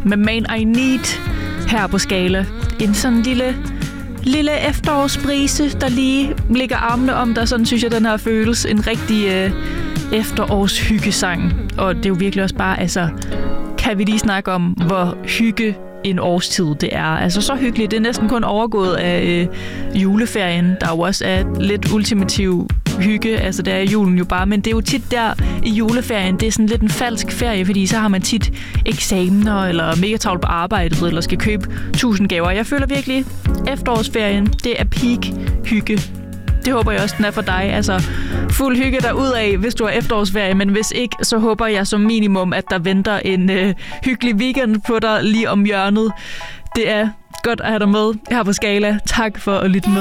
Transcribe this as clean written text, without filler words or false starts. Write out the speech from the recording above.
med Man I Need her på Skala. En sådan lille efterårsbrise, der lige ligger armene om dig. Sådan synes jeg, den her føles. En rigtig efterårshyggesang. Og det er jo virkelig også bare, altså, kan vi lige snakke om, hvor hygge en årstid det er. Altså så hyggeligt. Det er næsten kun overgået af juleferien, der jo også er lidt ultimativ hygge. Altså det er julen jo bare, men det er jo tit der i juleferien, det er sådan lidt en falsk ferie, fordi så har man tit eksamener, eller mega travlt på arbejdet, eller skal købe 1000 gaver. Jeg føler virkelig, efterårsferien, det er peak hygge. Det håber jeg også, den er for dig. Altså fuld hygge derudad, hvis du har efterårsferie, men hvis ikke, så håber jeg som minimum, at der venter en hyggelig weekend på dig lige om hjørnet. Det er godt at have dig med her på Skala. Tak for at lytte med.